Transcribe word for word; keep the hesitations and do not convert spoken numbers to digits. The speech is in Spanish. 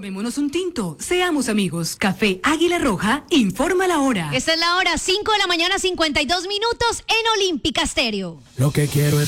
Tomémonos un tinto, seamos amigos. Café Águila Roja, informa la hora. Esta es la hora, cinco de la mañana, cincuenta y dos minutos en Olímpica Estéreo. Lo que quiero es